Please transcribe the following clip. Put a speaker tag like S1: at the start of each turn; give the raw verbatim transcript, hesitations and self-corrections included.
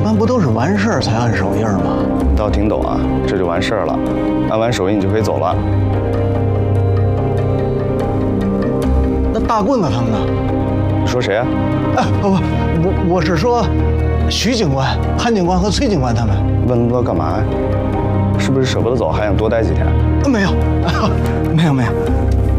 S1: 般不都是完事儿才按手印吗？
S2: 你倒挺懂啊，这就完事儿了，按完手印你就可以走了。
S1: 那大棍子他们呢？
S2: 你说谁啊？
S1: 哎，不不，我我是说，徐警官、潘警官和崔警官他们。
S2: 问那么多干嘛呀？是不是舍不得走，还想多待几天？
S1: 没有，没有没有。